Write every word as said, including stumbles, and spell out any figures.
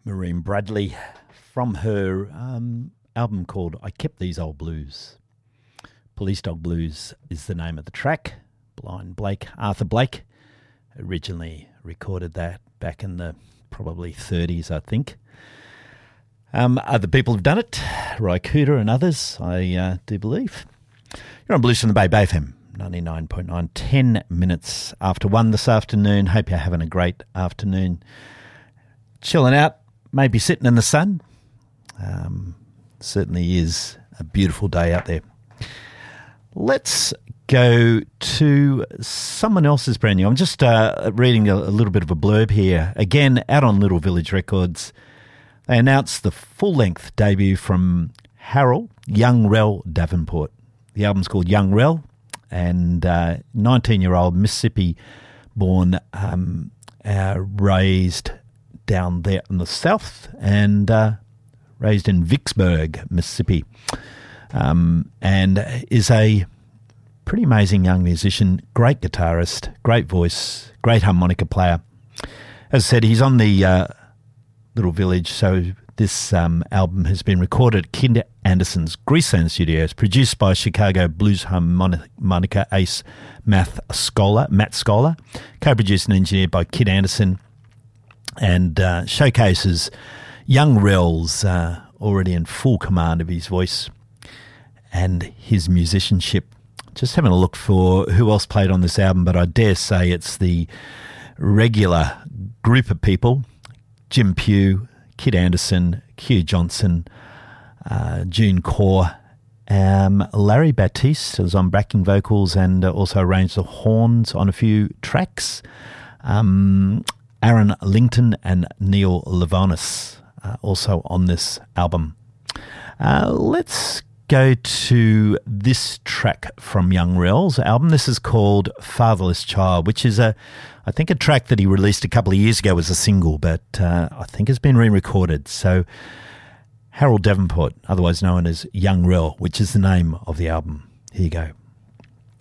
Maureen Bradley from her um, album called I Kept These Old Blues. Police Dog Blues is the name of the track. Blind Blake, Arthur Blake, originally recorded that back in the probably thirties, I think. Um, other people have done it, Ry Cooder and others, I uh, do believe. You're on Blues from the Bay, Bay F M, ninety-nine point nine, ten minutes after one this afternoon. Hope you're having a great afternoon. Chilling out, maybe sitting in the sun. Um, certainly is a beautiful day out there. Let's go to someone else's brand new. I'm just uh, reading a, a little bit of a blurb here. Again, out on Little Village Records, they announced the full-length debut from Harold Young Rel Davenport. The album's called Young Rel, and uh, nineteen-year-old Mississippi-born, um, uh, raised down there in the south, and uh, raised in Vicksburg, Mississippi, um, and is a pretty amazing young musician, great guitarist, great voice, great harmonica player. As I said, he's on the uh, Little Village, so this um, album has been recorded at Kid Anderson's Greaseland Studios, produced by Chicago blues harmonica ace Matt Scola, Matt Scola, co-produced and engineered by Kid Anderson, and uh, showcases young Rel's uh, already in full command of his voice and his musicianship. Just having a look for who else played on this album, but I dare say it's the regular group of people: Jim Pugh, Kid Anderson, Q Johnson, uh, June Core, um, Larry Batiste was on backing vocals and uh, also arranged the horns on a few tracks. Um, Aaron Lington and Neil Lavonis uh, also on this album. Uh, let's go to this track from Young Rel's album. This is called Fatherless Child, which is a, I think, a track that he released a couple of years ago as a single, but uh, I think has been re-recorded. So Harold Davenport, otherwise known as Young Rel, which is the name of the album. Here you go.